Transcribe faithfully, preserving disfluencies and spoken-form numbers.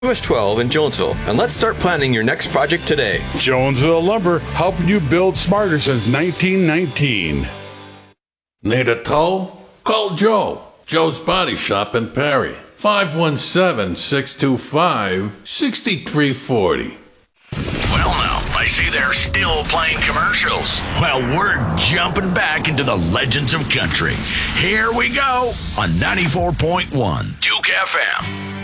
U S twelve in Jonesville, and let's start planning your next project today. Jonesville Lumber, helping you build smarter since nineteen nineteen. Need a tow? Call Joe. Joe's Body Shop in Perry. five one seven, six two five, six three four zero. Well, now, I see they're still playing commercials. Well, we're jumping back into the legends of country. Here we go on ninety-four point one Duke F M.